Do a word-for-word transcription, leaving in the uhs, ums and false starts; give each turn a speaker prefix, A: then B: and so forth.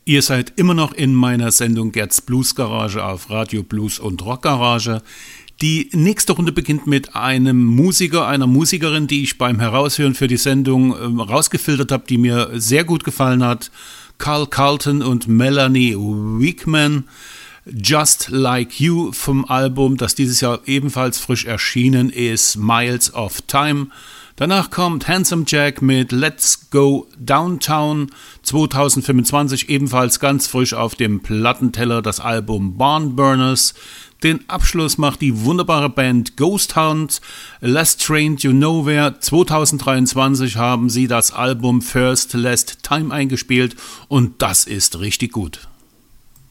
A: Ihr seid immer noch in meiner Sendung Gerds Blues Garage auf Radio Blues und Rock Garage. Die nächste Runde beginnt mit einem Musiker, einer Musikerin, die ich beim Heraushören für die Sendung äh, rausgefiltert habe, die mir sehr gut gefallen hat. Carl Carlton und Melanie Weekman. Just Like You vom Album, das dieses Jahr ebenfalls frisch erschienen ist, Miles of Time. Danach kommt Handsome Jack mit Let's Go Downtown zwanzig fünfundzwanzig, ebenfalls ganz frisch auf dem Plattenteller, das Album Barnburners. Den Abschluss macht die wunderbare Band Ghost Hunt. Last Train to Nowhere zwanzig dreiundzwanzig haben sie das Album First Last Time eingespielt und das ist richtig gut.